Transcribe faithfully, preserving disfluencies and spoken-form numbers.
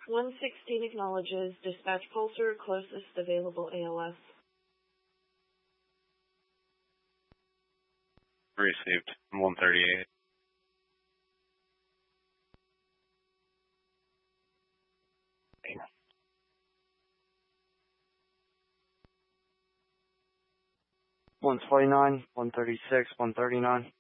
one sixteen acknowledges. Dispatch Pulsar, closest available A L S. Received. one thirty-eight. one twenty-nine, one thirty-six, one thirty-nine.